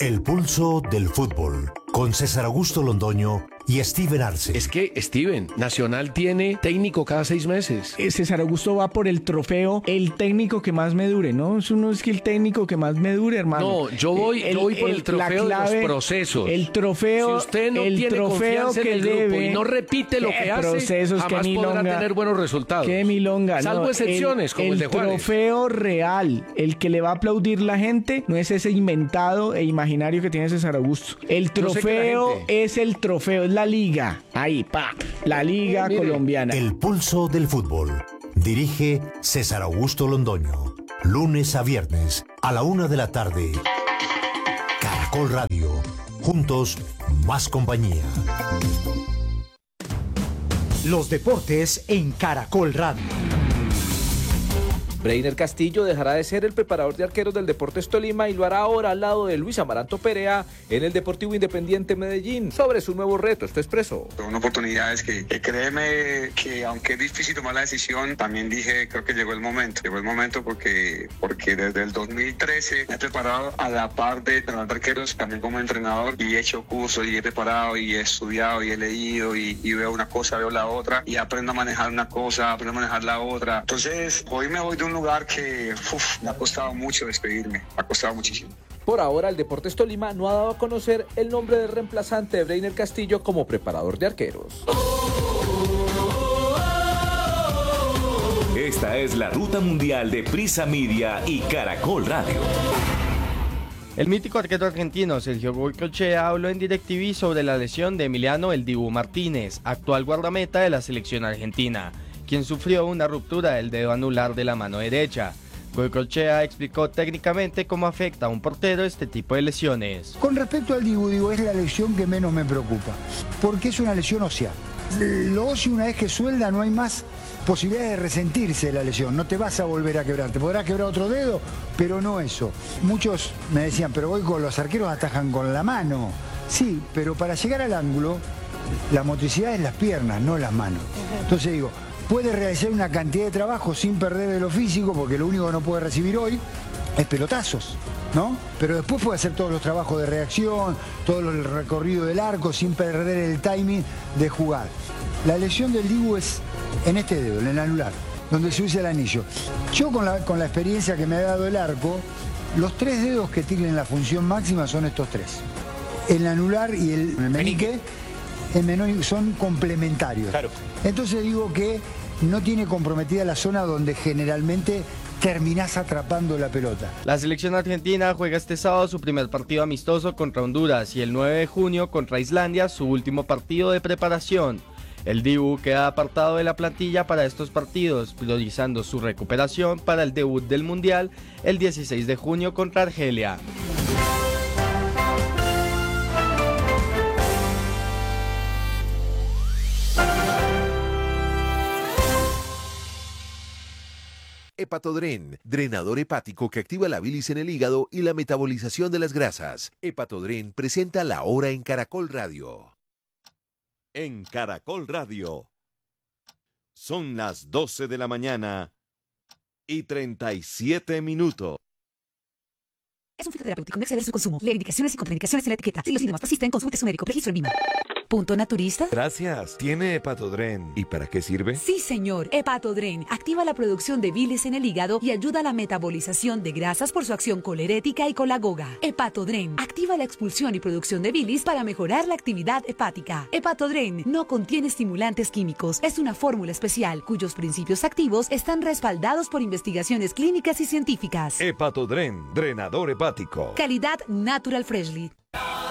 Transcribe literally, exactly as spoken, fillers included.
El pulso del fútbol, con César Augusto Londoño y Steven Arce. Es que, Steven, Nacional tiene técnico cada seis meses. Eh, César Augusto va por el trofeo, el técnico que más me dure, ¿no? Eso no es que el técnico que más me dure, hermano. No, yo voy, el, yo voy por el, el trofeo clave, de los procesos. El trofeo, si usted no el tiene trofeo confianza que en el grupo debe, y no repite lo que hace, procesos, jamás que podrá milonga, tener buenos resultados. Qué milonga. Salvo no, excepciones, el, como el, el de Juárez. El trofeo real, el que le va a aplaudir la gente, no es ese inventado e imaginario que tiene César Augusto. El trofeo gente... es el trofeo, es la liga. Ahí, pa, la liga eh, colombiana. El pulso del fútbol. Dirige César Augusto Londoño. Lunes a viernes, a la una de la tarde. Caracol Radio. Juntos, más compañía. Los deportes en Caracol Radio. Breiner Castillo dejará de ser el preparador de arqueros del Deportes Tolima y lo hará ahora al lado de Luis Amaranto Perea en el Deportivo Independiente Medellín. Sobre su nuevo reto, esto expresó. Son oportunidades que, que créeme que aunque es difícil tomar la decisión, también dije, creo que llegó el momento. Llegó el momento porque, porque desde el dos mil trece me he preparado a la par de entrenador de arqueros, también como entrenador, y he hecho cursos y he preparado y he estudiado y he leído y, y veo una cosa, veo la otra y aprendo a manejar una cosa, aprendo a manejar la otra. Entonces, hoy me voy de un lugar que uf, me ha costado mucho despedirme, me ha costado muchísimo. Por ahora, el Deportes Tolima no ha dado a conocer el nombre del reemplazante de Breiner Castillo como preparador de arqueros. Esta es la ruta mundial de Prisa Media y Caracol Radio. El mítico arquero argentino Sergio Goycochea habló en DirecTV sobre la lesión de Emiliano El Dibu Martínez, actual guardameta de la selección argentina, quien sufrió una ruptura del dedo anular de la mano derecha. Goycochea explicó técnicamente cómo afecta a un portero este tipo de lesiones. Con respecto al Dibu, digo, es la lesión que menos me preocupa, porque es una lesión ósea. Lo óseo, una vez que suelda, no hay más posibilidad de resentirse de la lesión, no te vas a volver a quebrar, te podrás quebrar otro dedo, pero no eso. Muchos me decían, pero hoy con los arqueros atajan con la mano. Sí, pero para llegar al ángulo, la motricidad es las piernas, no las manos. Entonces digo, puede realizar una cantidad de trabajo sin perder de lo físico, porque lo único que no puede recibir hoy es pelotazos, ¿no? Pero después puede hacer todos los trabajos de reacción, todo el recorrido del arco sin perder el timing de jugar. La lesión del Dibu es en este dedo, en el anular, donde se usa el anillo. Yo con la, con la experiencia que me ha dado el arco, los tres dedos que tienen la función máxima son estos tres. El anular y el, el meñique el menor, son complementarios. Claro. Entonces digo que no tiene comprometida la zona donde generalmente terminás atrapando la pelota. La selección argentina juega este sábado su primer partido amistoso contra Honduras y el nueve de junio contra Islandia su último partido de preparación. El Dibu queda apartado de la plantilla para estos partidos, priorizando su recuperación para el debut del Mundial el dieciséis de junio contra Argelia. Hepatodren, drenador hepático que activa la bilis en el hígado y la metabolización de las grasas. Hepatodren presenta La Hora en Caracol Radio. En Caracol Radio. Son las doce de la mañana y treinta y siete minutos. Es un fitoterapéutico, no exceder su consumo. Lee indicaciones y contraindicaciones en la etiqueta. Si los síntomas persisten, consulte a su médico. Registro en VIMA. ¿Punto naturista? Gracias. ¿Tiene Hepatodren? ¿Y para qué sirve? Sí, señor. Hepatodren activa la producción de bilis en el hígado y ayuda a la metabolización de grasas por su acción colerética y colagoga. Hepatodren activa la expulsión y producción de bilis para mejorar la actividad hepática. Hepatodren no contiene estimulantes químicos. Es una fórmula especial cuyos principios activos están respaldados por investigaciones clínicas y científicas. Hepatodren, drenador hepático. Calidad Natural Freshly.